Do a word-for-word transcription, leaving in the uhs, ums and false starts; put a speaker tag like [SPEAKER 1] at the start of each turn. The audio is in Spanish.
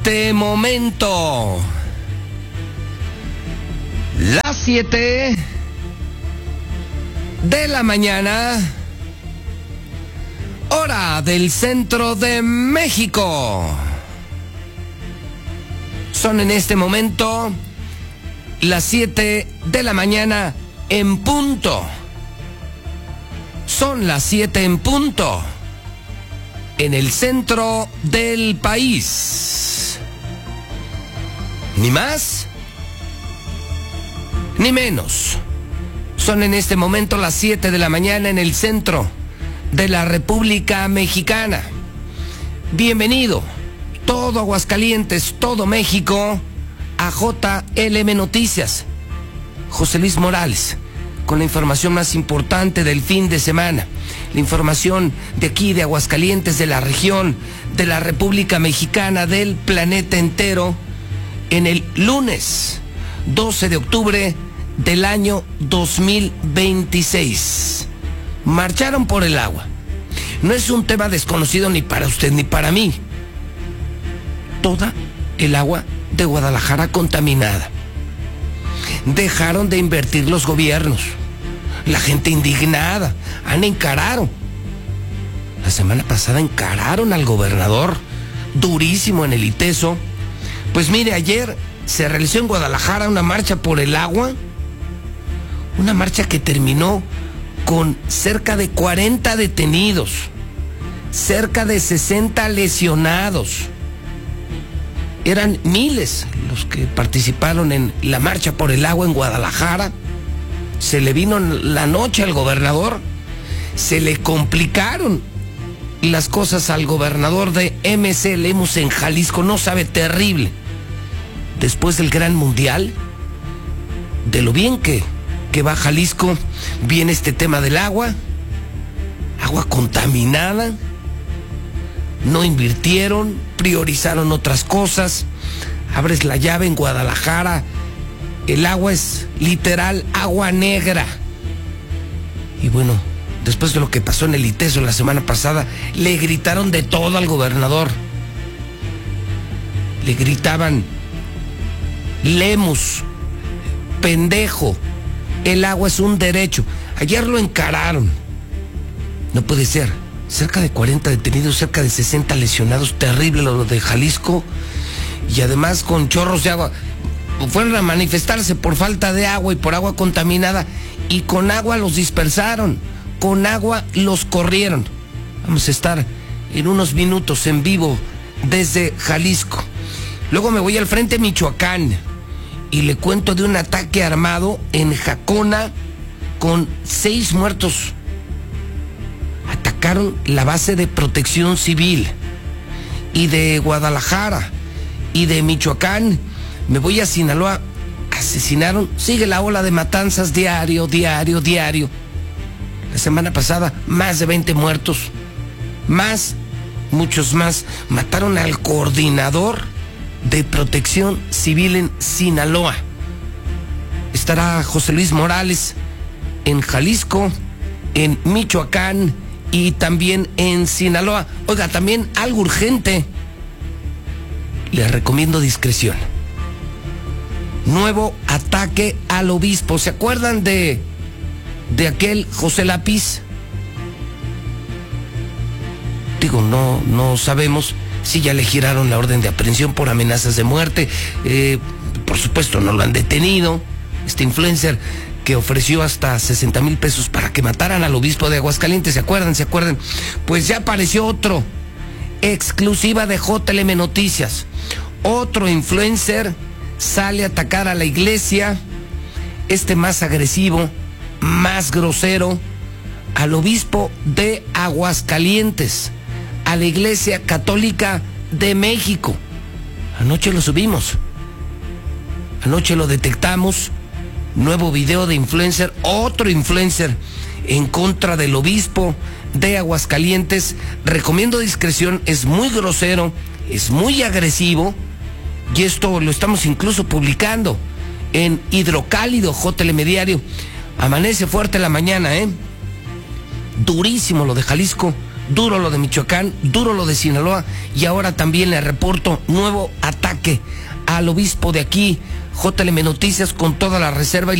[SPEAKER 1] este momento, las siete de la mañana, hora del centro de México. Son en este momento las siete de la mañana en punto. Son las siete en punto en el centro del país. Ni más ni menos. Son en este momento las siete de la mañana en el centro de la República Mexicana. Bienvenido, todo Aguascalientes, todo México, a J L M Noticias. José Luis Morales, con la información más importante del fin de semana. La información de aquí, de Aguascalientes, de la región, de la República Mexicana, del planeta entero, en el lunes doce de octubre del año dos mil veintiséis. Marcharon por el agua. No es un tema desconocido ni para usted ni para mí. Toda el agua de Guadalajara contaminada. Dejaron de invertir los gobiernos. La gente indignada. Han encarado. La semana pasada encararon al gobernador durísimo en el ITESO. Pues mire, ayer se realizó en Guadalajara una marcha por el agua. Una marcha que terminó con cerca de cuarenta detenidos, cerca de sesenta lesionados. Eran miles los que participaron en la marcha por el agua en Guadalajara. Se le vino la noche al gobernador, se le complicaron las cosas al gobernador de M C Lemus en Jalisco. No sabe, terrible. Después del gran mundial, de lo bien que, que va Jalisco, viene este tema del agua, agua contaminada. No invirtieron, priorizaron otras cosas. Abres la llave en Guadalajara, el agua es literal agua negra. Y bueno, después de lo que pasó en el ITESO la semana pasada, le gritaron de todo al gobernador. Le gritaban: Lemus, pendejo, el agua es un derecho. Ayer lo encararon. No puede ser. Cerca de cuarenta detenidos, cerca de sesenta lesionados. Terrible lo de Jalisco. Y además con chorros de agua. Fueron a manifestarse por falta de agua y por agua contaminada. Y con agua los dispersaron. Con agua los corrieron. Vamos a estar en unos minutos en vivo desde Jalisco. Luego me voy al frente Michoacán y le cuento de un ataque armado en Jacona con seis muertos. Atacaron la base de Protección Civil. Y de Guadalajara y de Michoacán me voy a Sinaloa. Asesinaron, sigue la ola de matanzas diario, diario, diario. La semana pasada más de veinte muertos, más, muchos más. Mataron al coordinador de Protección Civil en Sinaloa. Estará José Luis Morales en Jalisco, en Michoacán y también en Sinaloa. Oiga, también algo urgente. Les recomiendo discreción. Nuevo ataque al obispo. ¿Se acuerdan de, de aquel José Lápiz? Digo, no, no sabemos si ya le giraron la orden de aprehensión por amenazas de muerte. Eh, por supuesto, no lo han detenido. Este influencer que ofreció hasta sesenta mil pesos para que mataran al obispo de Aguascalientes. ¿Se acuerdan? ¿Se acuerdan? Pues ya apareció otro. Exclusiva de J L M Noticias. Otro influencer sale a atacar a la iglesia. Este más agresivo, más grosero, al obispo de Aguascalientes, a la Iglesia Católica de México. Anoche lo subimos. Anoche lo detectamos. Nuevo video de influencer, otro influencer en contra del obispo de Aguascalientes. Recomiendo discreción, es muy grosero, es muy agresivo. Y esto lo estamos incluso publicando en Hidrocálido, J L M Diario. Amanece fuerte la mañana, ¿eh? Durísimo lo de Jalisco, duro lo de Michoacán, duro lo de Sinaloa, y ahora también le reporto nuevo ataque al obispo de aquí. J L M Noticias con toda la reserva y